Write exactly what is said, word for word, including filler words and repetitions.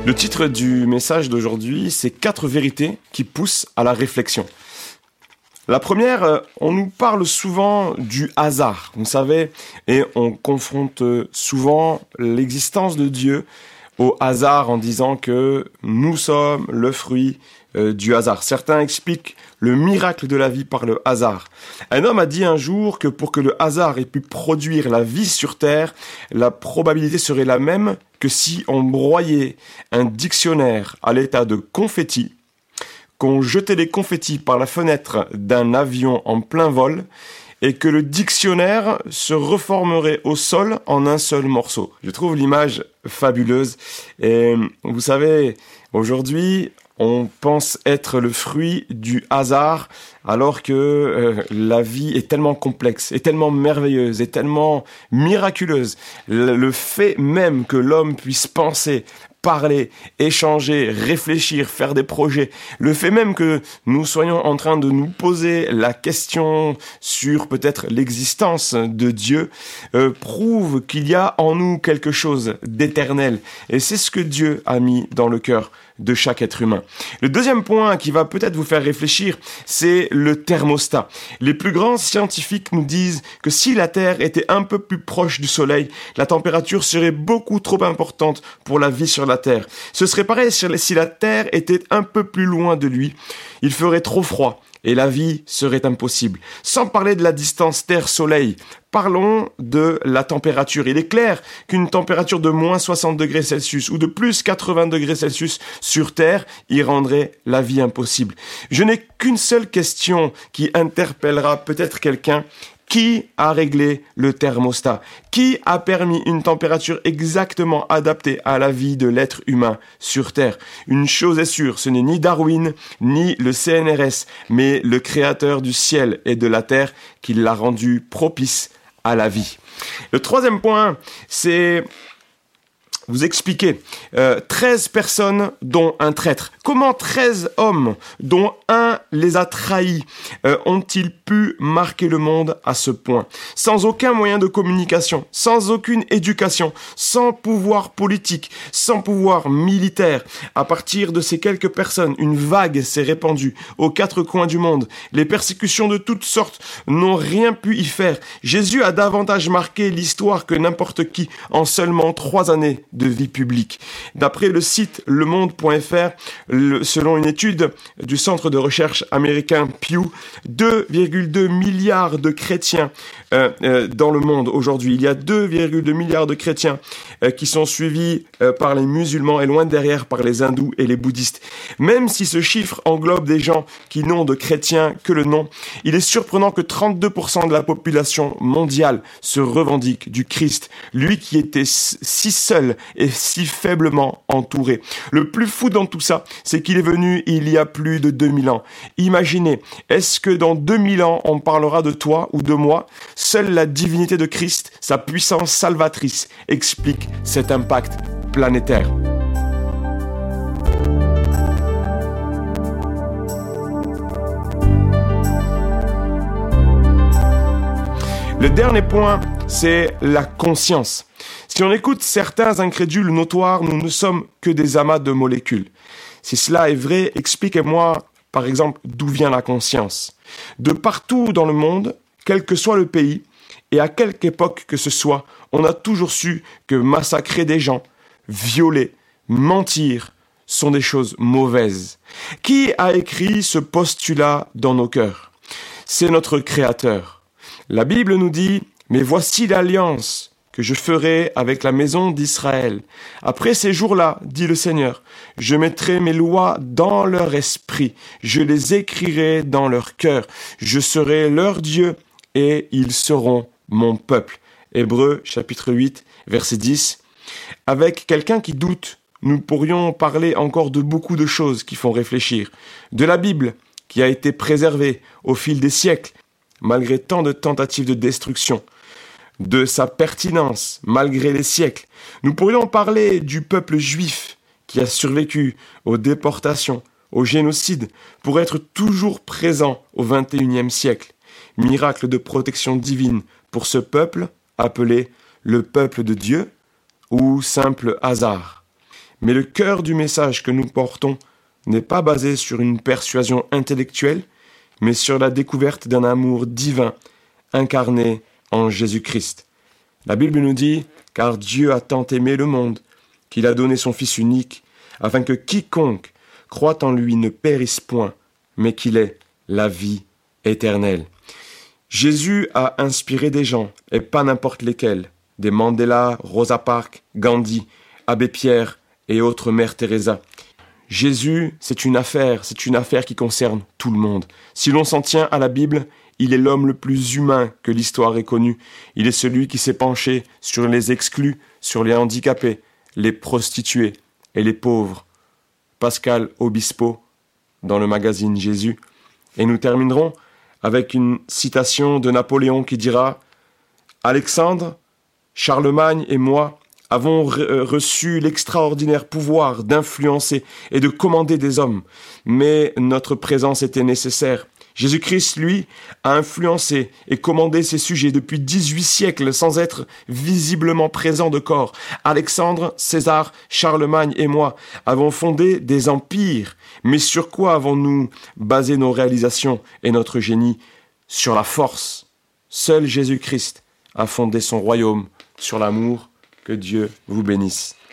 Le titre du message d'aujourd'hui, c'est quatre vérités qui poussent à la réflexion. La première, on nous parle souvent du hasard, vous savez, et on confronte souvent l'existence de Dieu au hasard en disant que nous sommes le fruit euh, du hasard. Certains expliquent le miracle de la vie par le hasard. Un homme a dit un jour que pour que le hasard ait pu produire la vie sur Terre, la probabilité serait la même que si on broyait un dictionnaire à l'état de confetti, qu'on jetait les confettis par la fenêtre d'un avion en plein vol et que le dictionnaire se reformerait au sol en un seul morceau. Je trouve l'image fabuleuse. Et vous savez, aujourd'hui, on pense être le fruit du hasard alors que euh, la vie est tellement complexe, est tellement merveilleuse, est tellement miraculeuse. Le, le fait même que l'homme puisse penser, parler, échanger, réfléchir, faire des projets. Le fait même que nous soyons en train de nous poser la question sur peut-être l'existence de Dieu euh, prouve qu'il y a en nous quelque chose d'éternel. Et c'est ce que Dieu a mis dans le cœur de chaque être humain. Le deuxième point qui va peut-être vous faire réfléchir, c'est le thermostat. Les plus grands scientifiques nous disent que si la Terre était un peu plus proche du Soleil, la température serait beaucoup trop importante pour la vie sur la Terre. Ce serait pareil si la Terre était un peu plus loin de lui. Il ferait trop froid et la vie serait impossible. Sans parler de la distance Terre-Soleil, parlons de la température. Il est clair qu'une température de moins soixante degrés Celsius ou de plus quatre-vingts degrés Celsius sur Terre y rendrait la vie impossible. Je n'ai qu'une seule question qui interpellera peut-être quelqu'un. Qui a réglé le thermostat? Qui a permis une température exactement adaptée à la vie de l'être humain sur Terre? Une chose est sûre, ce n'est ni Darwin, ni le C N R S, mais le créateur du ciel et de la terre qui l'a rendu propice à la vie. Le troisième point, c'est vous expliquer. Euh, treize personnes, dont un traître. Comment treize hommes, dont un les a trahis, euh, ont-ils pu marquer le monde à ce point? Sans aucun moyen de communication, sans aucune éducation, sans pouvoir politique, sans pouvoir militaire. À partir de ces quelques personnes, une vague s'est répandue aux quatre coins du monde. Les persécutions de toutes sortes n'ont rien pu y faire. Jésus a davantage marqué l'histoire que n'importe qui en seulement trois années de vie publique. D'après le site le monde point f r, le, selon une étude du centre de recherche américain Pew, deux virgule deux milliards de chrétiens euh, euh, dans le monde aujourd'hui. Il y a deux virgule deux milliards de chrétiens euh, qui sont suivis euh, par les musulmans et loin derrière par les hindous et les bouddhistes. Même si ce chiffre englobe des gens qui n'ont de chrétiens que le nom, il est surprenant que trente-deux pour cent de la population mondiale se revendique du Christ, lui qui était si seul et si faiblement entouré. Le plus fou dans tout ça, c'est qu'il est venu il y a plus de deux mille ans. Imaginez, est-ce que dans deux mille ans, on parlera de toi ou de moi? Seule la divinité de Christ, sa puissance salvatrice, explique cet impact planétaire. Le dernier point, c'est la conscience. Si on écoute certains incrédules notoires, nous ne sommes que des amas de molécules. Si cela est vrai, expliquez-moi, par exemple, d'où vient la conscience. De partout dans le monde, quel que soit le pays, et à quelque époque que ce soit, on a toujours su que massacrer des gens, violer, mentir, sont des choses mauvaises. Qui a écrit ce postulat dans nos cœurs? C'est notre Créateur. La Bible nous dit « Mais voici l'alliance que je ferai avec la maison d'Israël. Après ces jours-là, dit le Seigneur, je mettrai mes lois dans leur esprit, je les écrirai dans leur cœur, je serai leur Dieu et ils seront mon peuple. » Hébreux, chapitre huit, verset dix. Avec quelqu'un qui doute, nous pourrions parler encore de beaucoup de choses qui font réfléchir. De la Bible, qui a été préservée au fil des siècles, malgré tant de tentatives de destruction. De sa pertinence, malgré les siècles. Nous pourrions parler du peuple juif qui a survécu aux déportations, au génocide, pour être toujours présent au vingt et unième siècle. Miracle de protection divine pour ce peuple appelé le peuple de Dieu ou simple hasard. Mais le cœur du message que nous portons n'est pas basé sur une persuasion intellectuelle, mais sur la découverte d'un amour divin incarné en Jésus-Christ. La Bible nous dit « Car Dieu a tant aimé le monde qu'il a donné son Fils unique, afin que quiconque croit en lui ne périsse point, mais qu'il ait la vie éternelle. » Jésus a inspiré des gens, et pas n'importe lesquels, des Mandela, Rosa Parks, Gandhi, Abbé Pierre et autres Mère Teresa. Jésus, c'est une affaire, c'est une affaire qui concerne tout le monde. Si l'on s'en tient à la Bible, il est l'homme le plus humain que l'histoire ait connu. Il est celui qui s'est penché sur les exclus, sur les handicapés, les prostituées et les pauvres. Pascal Obispo, dans le magazine Jésus. Et nous terminerons avec une citation de Napoléon qui dira « Alexandre, Charlemagne et moi avons re- reçu l'extraordinaire pouvoir d'influencer et de commander des hommes, mais notre présence était nécessaire. Jésus-Christ, lui, a influencé et commandé ses sujets depuis dix-huit siècles sans être visiblement présent de corps. Alexandre, César, Charlemagne et moi avons fondé des empires. Mais sur quoi avons-nous basé nos réalisations et notre génie? Sur la force. Seul Jésus-Christ a fondé son royaume sur l'amour. Que Dieu vous bénisse.